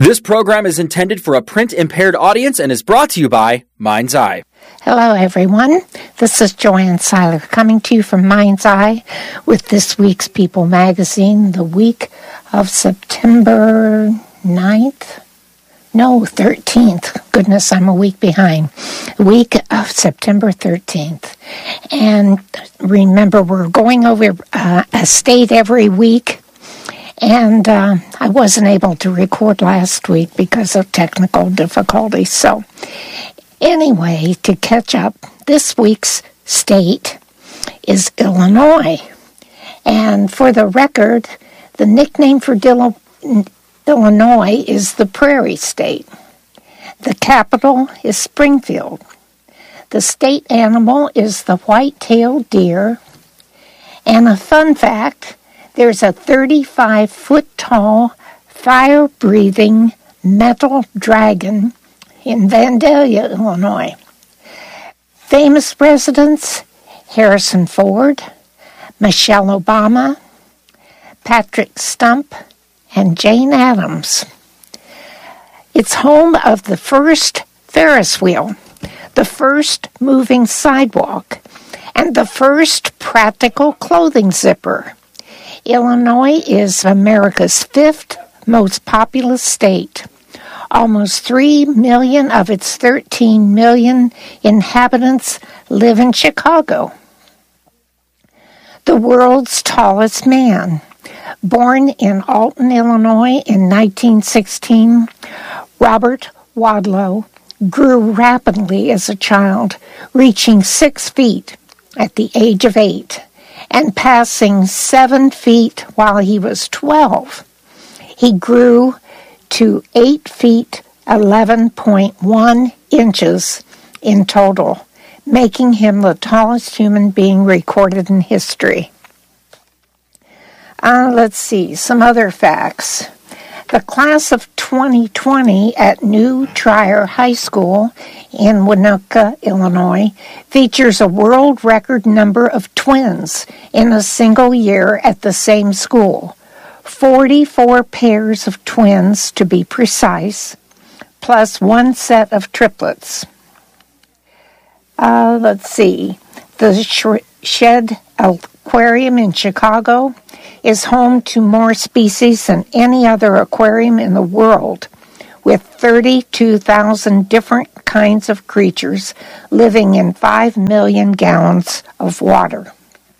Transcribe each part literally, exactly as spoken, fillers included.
This program is intended for a print-impaired audience and is brought to you by Mind's Eye. Hello, everyone. This is Joanne Seiler coming to you from Mind's Eye with this week's People magazine, the week of September ninth. No, thirteenth. Goodness, I'm a week behind. Week of September thirteenth. And remember, we're going over uh, a state every week. And uh, I wasn't able to record last week because of technical difficulties. So anyway, to catch up, this week's state is Illinois. And for the record, the nickname for Dil- Illinois is the Prairie State. The capital is Springfield. The state animal is the white-tailed deer. And a fun fact, there's a thirty-five foot tall, fire-breathing metal dragon in Vandalia, Illinois. Famous residents, Harrison Ford, Michelle Obama, Patrick Stump, and Jane Addams. It's home of the first Ferris wheel, the first moving sidewalk, and the first practical clothing zipper. Illinois is America's fifth most populous state. Almost three million of its thirteen million inhabitants live in Chicago. The world's tallest man. Born in Alton, Illinois in nineteen sixteen, Robert Wadlow grew rapidly as a child, reaching six feet at the age of eight, and passing seven feet while he was twelve. He grew to eight feet, eleven point one inches in total, making him the tallest human being recorded in history. Uh, let's see, some other facts. The class of twenty twenty at New Trier High School in Winooka, Illinois, features a world record number of twins in a single year at the same school. forty-four pairs of twins, to be precise, plus one set of triplets. Uh, let's see. The Sh- Shed Aquarium in Chicago is home to more species than any other aquarium in the world, with thirty-two thousand different kinds of creatures living in five million gallons of water.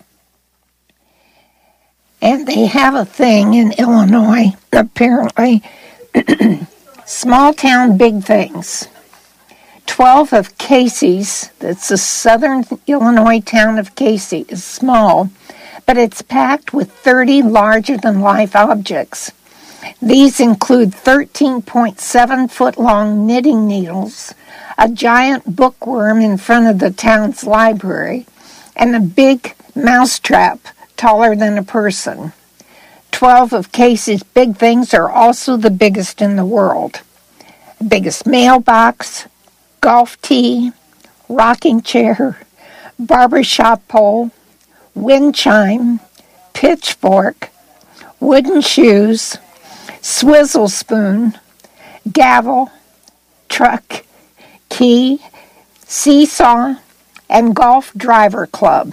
And they have a thing in Illinois, apparently, small town big things. Twelve of Casey's, that's the southern Illinois town of Casey, is small, but it's packed with thirty larger-than-life objects. These include thirteen point seven foot long knitting needles, a giant bookworm in front of the town's library, and a big mousetrap taller than a person. Twelve of Casey's big things are also the biggest in the world. The biggest mailbox, golf tee, rocking chair, barbershop pole, wind chime, pitchfork, wooden shoes, swizzle spoon, gavel, truck, key, seesaw, and golf driver club.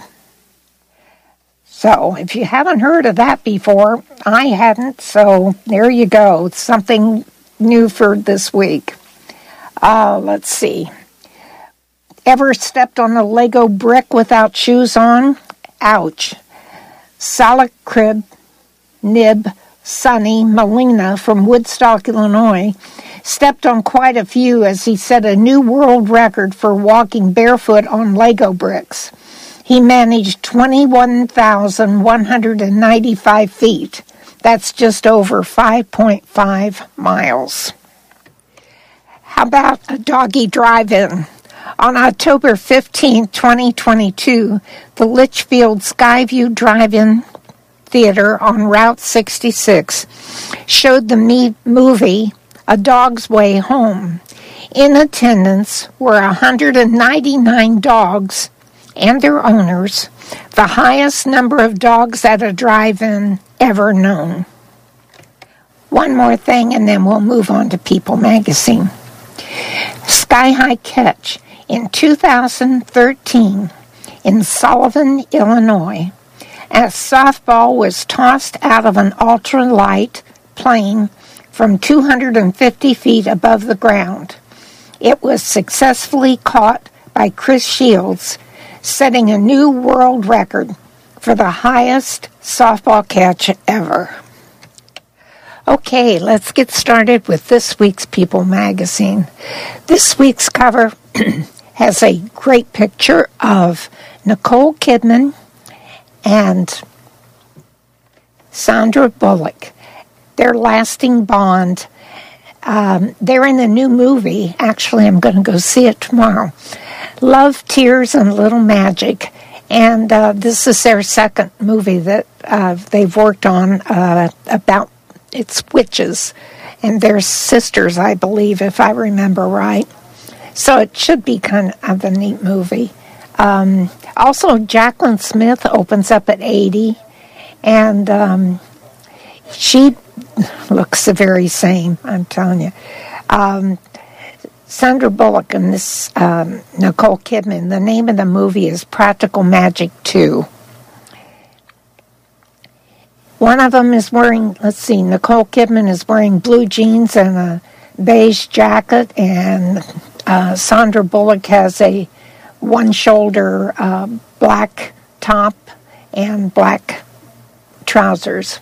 So, if you haven't heard of that before, I hadn't, so there you go. It's something new for this week. Uh, let's see. Ever stepped on a Lego brick without shoes on? Ouch. Salacrib Nib Sonny Molina from Woodstock, Illinois, stepped on quite a few as he set a new world record for walking barefoot on Lego bricks. He managed twenty-one thousand one hundred ninety-five feet. That's just over five point five miles. How about a doggy drive-in? On October fifteenth, twenty twenty-two, the Litchfield Skyview Drive-In Theater on Route sixty-six showed the me- movie A Dog's Way Home. In attendance were one hundred ninety-nine dogs and their owners, the highest number of dogs at a drive-in ever known. One more thing, and then we'll move on to People magazine. Sky High Catch. In two thousand thirteen, in Sullivan, Illinois, as softball was tossed out of an ultralight plane from two hundred fifty feet above the ground. It was successfully caught by Chris Shields, setting a new world record for the highest softball catch ever. Okay, let's get started with this week's People magazine. This week's cover has a great picture of Nicole Kidman and Sandra Bullock. Their lasting bond. Um, they're in a new movie. Actually, I'm going to go see it tomorrow. Love, Tears, and Little Magic. And uh, this is their second movie that uh, they've worked on uh, about its witches. And they're sisters, I believe, if I remember right. So it should be kind of a neat movie. Um, also, Jaclyn Smith opens up at eighty. And um, she looks the very same, I'm telling you. Um, Sandra Bullock and this um, Nicole Kidman, the name of the movie is Practical Magic two. One of them is wearing, let's see, Nicole Kidman is wearing blue jeans and a beige jacket, and uh, Sandra Bullock has a one-shoulder uh, black top and black trousers.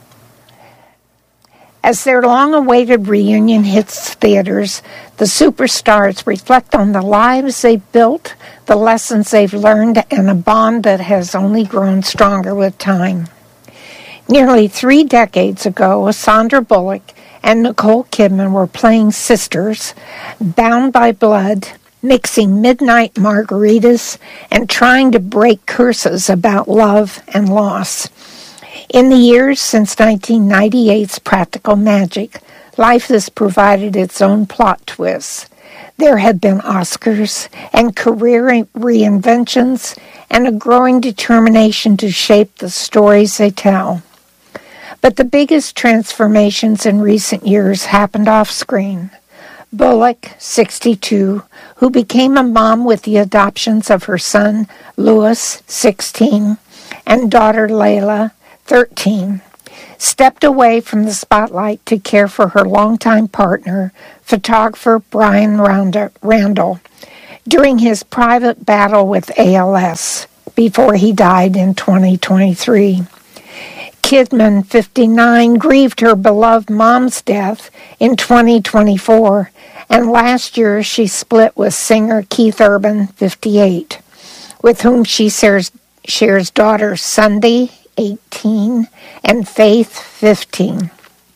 As their long-awaited reunion hits theaters, the superstars reflect on the lives they've built, the lessons they've learned, and a bond that has only grown stronger with time. Nearly three decades ago, Sandra Bullock and Nicole Kidman were playing sisters, bound by blood, mixing midnight margaritas, and trying to break curses about love and loss. In the years since nineteen ninety-eight's Practical Magic, life has provided its own plot twists. There have been Oscars and career reinventions and a growing determination to shape the stories they tell. But the biggest transformations in recent years happened off-screen. Bullock, sixty-two, who became a mom with the adoptions of her son, Louis, sixteen, and daughter, Layla, thirteen, stepped away from the spotlight to care for her longtime partner, photographer Brian Randall, during his private battle with A L S before he died in twenty twenty-three. Kidman, fifty-nine, grieved her beloved mom's death in twenty twenty-four, and last year she split with singer Keith Urban, fifty-eight, with whom she shares, shares daughters Sunday, eighteen, and Faith, fifteen.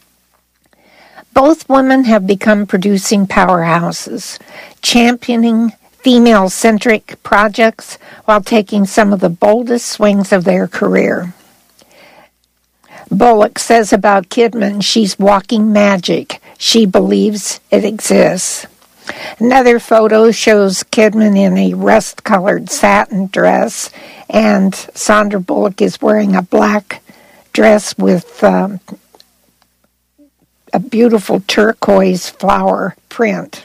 Both women have become producing powerhouses, championing female-centric projects while taking some of the boldest swings of their career. Bullock says about Kidman, she's walking magic. She believes it exists. Another photo shows Kidman in a rust-colored satin dress, and Sandra Bullock is wearing a black dress with um, a beautiful turquoise flower print.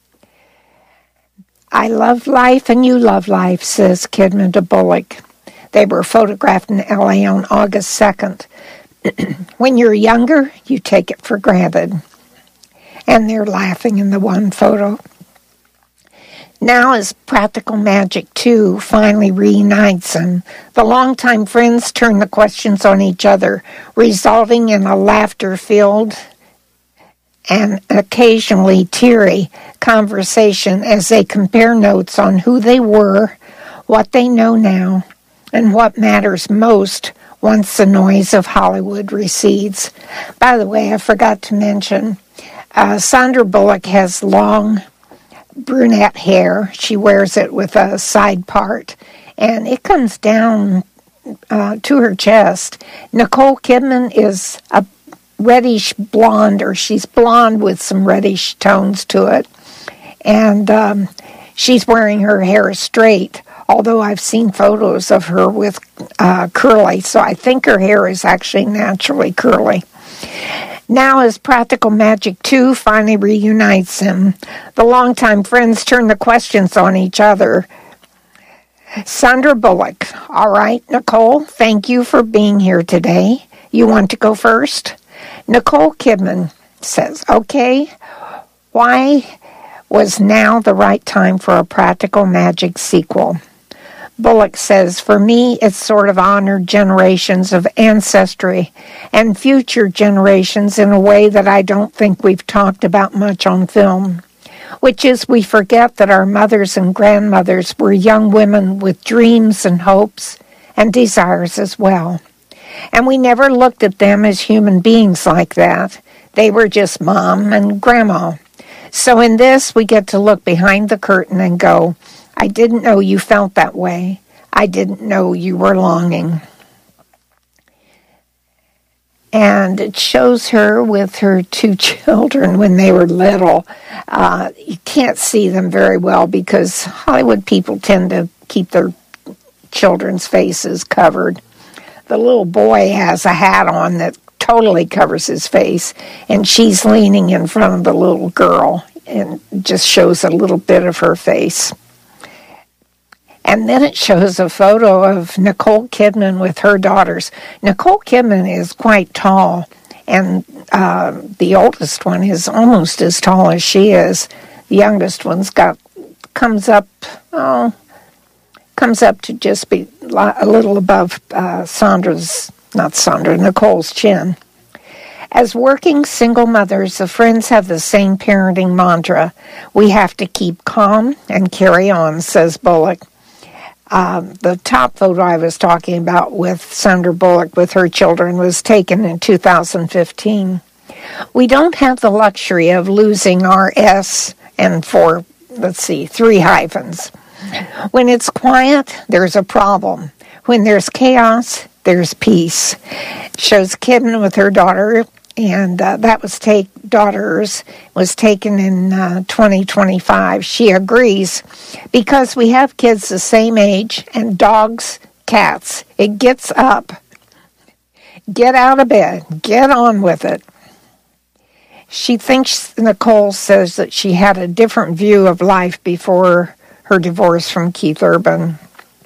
I love life and you love life, says Kidman to Bullock. They were photographed in L A on August second. When you're younger, you take it for granted. And they're laughing in the one photo. Now as Practical Magic two finally reunites them, the longtime friends turn the questions on each other, resulting in a laughter-filled and occasionally teary conversation as they compare notes on who they were, what they know now, and what matters most once the noise of Hollywood recedes. By the way, I forgot to mention, uh, Sandra Bullock has long brunette hair. She wears it with a side part, and it comes down uh, to her chest. Nicole Kidman is a reddish blonde, or she's blonde with some reddish tones to it, and um, she's wearing her hair straight, although I've seen photos of her with uh, curly, so I think her hair is actually naturally curly. Now, as Practical Magic two finally reunites them, the longtime friends turn the questions on each other. Sandra Bullock. All right, Nicole, thank you for being here today. You want to go first? Nicole Kidman says, okay, why was now the right time for a Practical Magic sequel? Bullock says, for me, it's sort of honored generations of ancestry and future generations in a way that I don't think we've talked about much on film, which is we forget that our mothers and grandmothers were young women with dreams and hopes and desires as well. And we never looked at them as human beings like that. They were just mom and grandma. So in this, we get to look behind the curtain and go, I didn't know you felt that way. I didn't know you were longing. And it shows her with her two children when they were little. Uh, you can't see them very well because Hollywood people tend to keep their children's faces covered. The little boy has a hat on that totally covers his face, and she's leaning in front of the little girl and just shows a little bit of her face. And then it shows a photo of Nicole Kidman with her daughters. Nicole Kidman is quite tall, and uh, the oldest one is almost as tall as she is. The youngest one's got comes up, oh, comes up to just be a little above uh, Sandra's, not Sandra, Nicole's chin. As working single mothers, the friends have the same parenting mantra. We have to keep calm and carry on, says Bullock. Um, the top photo I was talking about with Sandra Bullock with her children was taken in two thousand fifteen. We don't have the luxury of losing our S and four, let's see, three hyphens. When it's quiet, there's a problem. When there's chaos, there's peace. It shows Kidman with her daughter, and uh, that was take daughters was taken in uh, twenty twenty-five. She agrees because we have kids the same age and dogs, cats. It gets up, get out of bed, get on with it. She thinks Nicole says that she had a different view of life before her divorce from Keith Urban.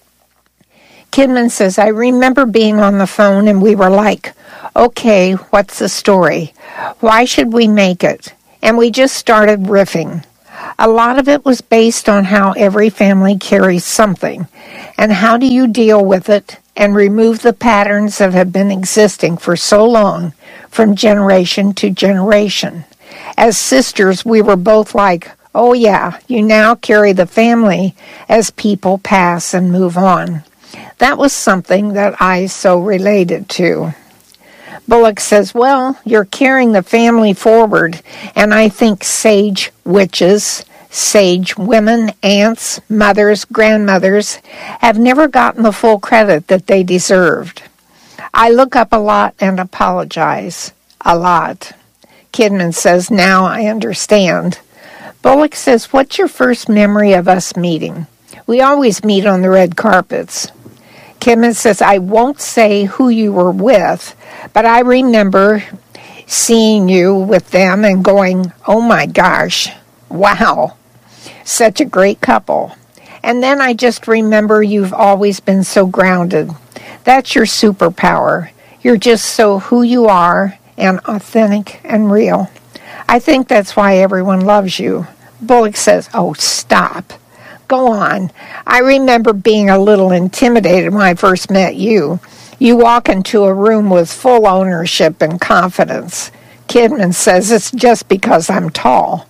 Kidman says, I remember being on the phone and we were like, okay, what's the story? Why should we make it? And we just started riffing. A lot of it was based on how every family carries something, and how do you deal with it and remove the patterns that have been existing for so long from generation to generation. As sisters, we were both like, oh yeah, you now carry the family as people pass and move on. That was something that I so related to. Bullock says, well, you're carrying the family forward, and I think sage witches, sage women, aunts, mothers, grandmothers have never gotten the full credit that they deserved. I look up a lot and apologize a lot. Kidman says, now I understand. Bullock says, what's your first memory of us meeting? We always meet on the red carpets. Kidman says, I won't say who you were with, but I remember seeing you with them and going, oh my gosh, wow, such a great couple. And then I just remember you've always been so grounded. That's your superpower. You're just so who you are and authentic and real. I think that's why everyone loves you. Bullock says, oh, stop. Go on. I remember being a little intimidated when I first met you. You walk into a room with full ownership and confidence. Kidman says, it's just because I'm tall.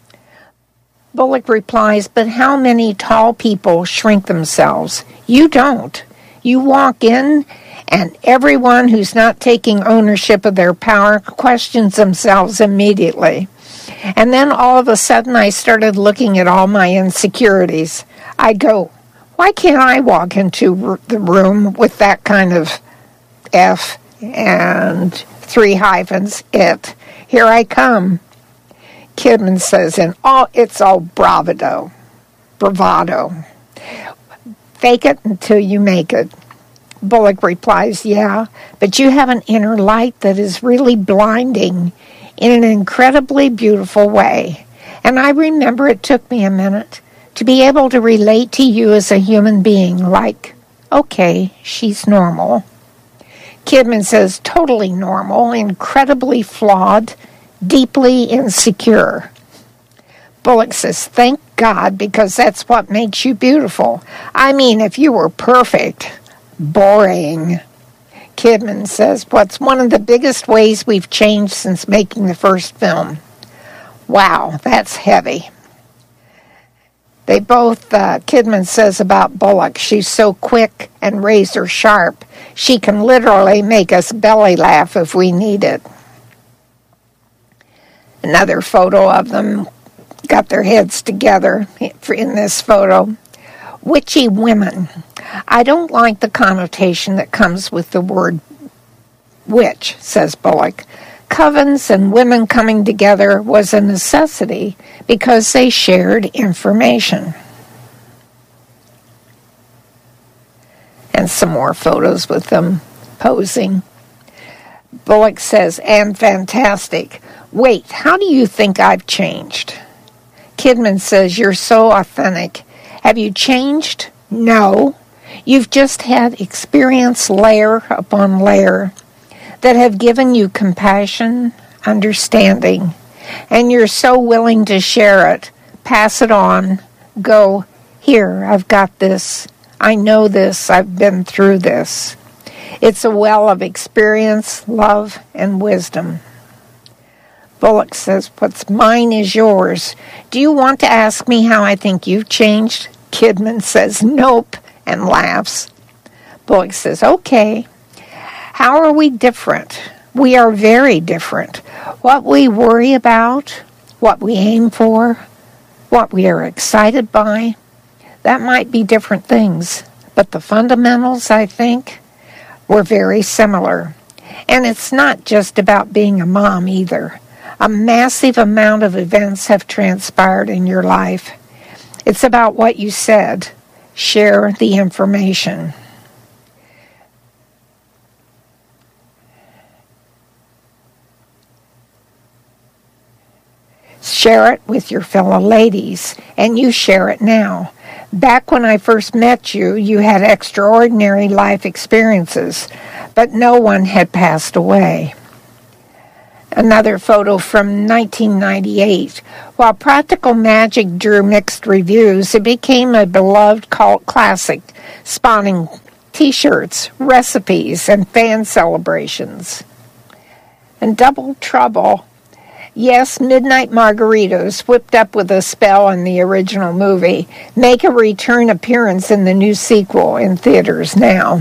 Bullock replies, but how many tall people shrink themselves? You don't. You walk in, and everyone who's not taking ownership of their power questions themselves immediately. And then all of a sudden I started looking at all my insecurities. I'd go, why can't I walk into the room with that kind of F and three hyphens, it? Here I come. Kidman says, and all it's all bravado, bravado. Fake it until you make it. Bullock replies, yeah, but you have an inner light that is really blinding in an incredibly beautiful way. And I remember it took me a minute to be able to relate to you as a human being, like, okay, she's normal. Kidman says, totally normal, incredibly flawed, deeply insecure. Bullock says, thank God, because that's what makes you beautiful. I mean, if you were perfect, boring. Kidman says, what's one of the biggest ways we've changed since making the first film? Wow, that's heavy. They both, uh, Kidman says about Bullock, she's so quick and razor sharp, she can literally make us belly laugh if we need it. Another photo of them got their heads together in this photo. Witchy women. I don't like the connotation that comes with the word witch, says Bullock. Covens and women coming together was a necessity because they shared information. And some more photos with them posing. Bullock says, and fantastic. Wait, how do you think I've changed? Kidman says, you're so authentic. Have you changed? No. You've just had experience layer upon layer that have given you compassion, understanding, and you're so willing to share it, pass it on, go, here, I've got this, I know this, I've been through this. It's a well of experience, love, and wisdom. Bullock says, what's mine is yours. Do you want to ask me how I think you've changed? Kidman says, nope, and laughs. Bullock says, okay. How are we different? We are very different. What we worry about, what we aim for, what we are excited by, that might be different things. But the fundamentals, I think, were very similar. And it's not just about being a mom either. A massive amount of events have transpired in your life. It's about what you said. Share the information. Share it with your fellow ladies, and you share it now. Back when I first met you, you had extraordinary life experiences, but no one had passed away. Another photo from nineteen ninety-eight. While Practical Magic drew mixed reviews, it became a beloved cult classic, spawning t-shirts, recipes, and fan celebrations. And Double Trouble. Yes, Midnight Margaritas, whipped up with a spell in the original movie, make a return appearance in the new sequel in theaters now.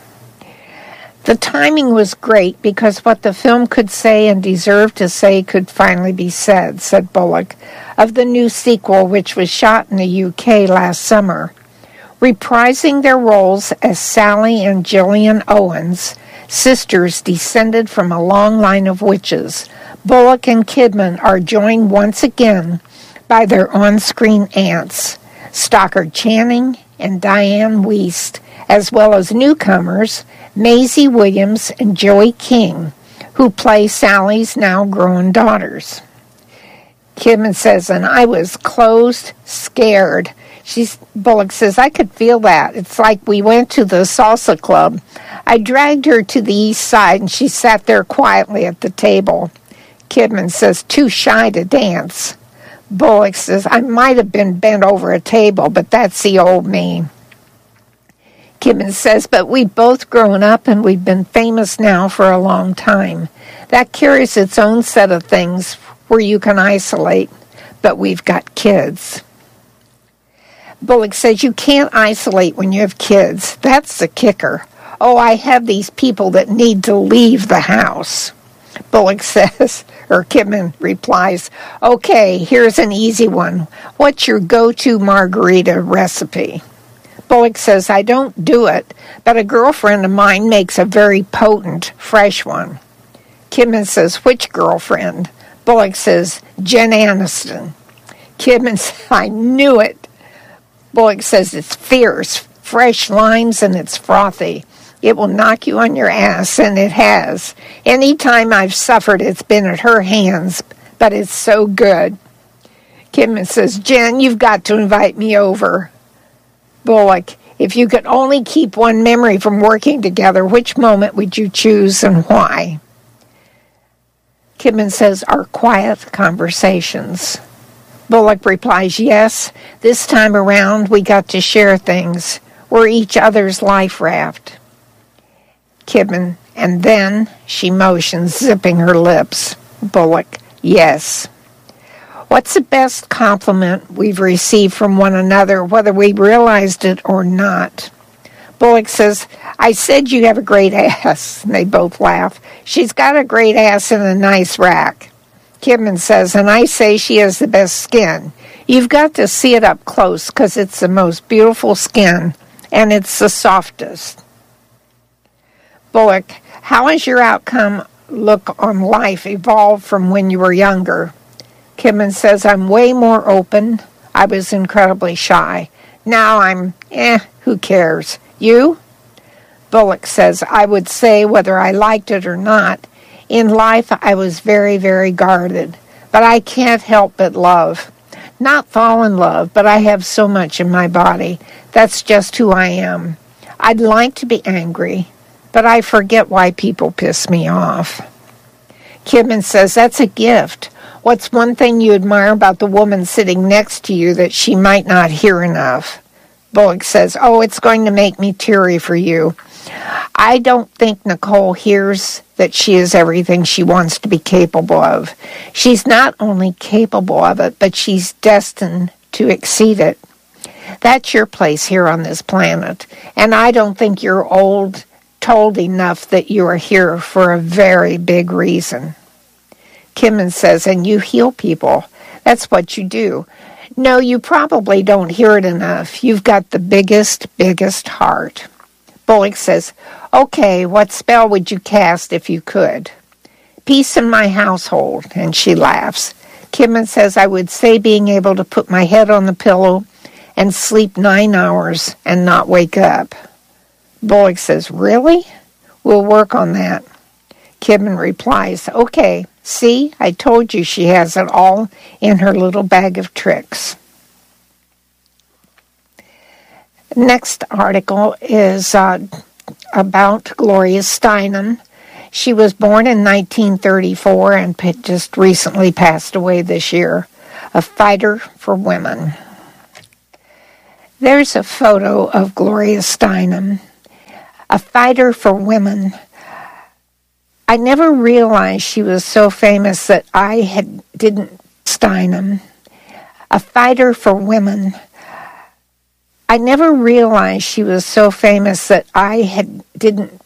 The timing was great because what the film could say and deserved to say could finally be said, said Bullock, of the new sequel, which was shot in the U K last summer. Reprising their roles as Sally and Gillian Owens, sisters descended from a long line of witches, Bullock and Kidman are joined once again by their on-screen aunts, Stockard Channing and Diane Wiest, as well as newcomers Maisie Williams and Joey King, who play Sally's now-grown daughters. Kidman says, and I was closed, scared. She's, Bullock says, I could feel that. It's like we went to the salsa club. I dragged her to the east side, and she sat there quietly at the table. Kidman says, too shy to dance. Bullock says, I might have been bent over a table, but that's the old me. Kidman says, but we've both grown up and we've been famous now for a long time. That carries its own set of things where you can isolate, but we've got kids. Bullock says, you can't isolate when you have kids. That's the kicker. Oh, I have these people that need to leave the house. Bullock says, or Kidman replies, okay, here's an easy one. What's your go-to margarita recipe? Bullock says, I don't do it, but a girlfriend of mine makes a very potent, fresh one. Kidman says, which girlfriend? Bullock says, Jen Aniston. Kidman says, I knew it. Bullock says, it's fierce, fresh limes, and it's frothy. It will knock you on your ass, and it has. Any time I've suffered, it's been at her hands, but it's so good. Kidman says, Jen, you've got to invite me over. Bullock, if you could only keep one memory from working together, which moment would you choose and why? Kidman says, our quiet conversations. Bullock replies, yes, this time around we got to share things. We're each other's life raft. Kidman, and then she motions, zipping her lips. Bullock, yes. What's the best compliment we've received from one another, whether we realized it or not? Bullock says, I said you have a great ass. And they both laugh. She's got a great ass and a nice rack. Kidman says, and I say she has the best skin. You've got to see it up close because it's the most beautiful skin, and it's the softest. Bullock, how has your outcome look on life evolved from when you were younger? Kidman says, I'm way more open. I was incredibly shy. Now I'm, eh, who cares? You? Bullock says, I would say whether I liked it or not. In life, I was very, very guarded. But I can't help but love. Not fall in love, but I have so much in my body. That's just who I am. I'd like to be angry, but I forget why people piss me off. Kidman says, that's a gift. What's one thing you admire about the woman sitting next to you that she might not hear enough? Bullock says, oh, it's going to make me teary for you. I don't think Nicole hears that she is everything she wants to be capable of. She's not only capable of it, but she's destined to exceed it. That's your place here on this planet, and I don't think you're old, told enough that you are here for a very big reason. Kidman says, and you heal people. That's what you do. No, you probably don't hear it enough. You've got the biggest, biggest heart. Bullock says, okay, what spell would you cast if you could? Peace in my household, and she laughs. Kidman says, I would say being able to put my head on the pillow and sleep nine hours and not wake up. Bullock says, really? We'll work on that. Kidman replies, okay, see, I told you she has it all in her little bag of tricks. Next article is uh, about Gloria Steinem. She was born in nineteen thirty-four and just recently passed away this year. A fighter for women. There's a photo of Gloria Steinem, a fighter for women. I never realized she was so famous that I had didn't Steinem, a fighter for women. I never realized she was so famous that I had didn't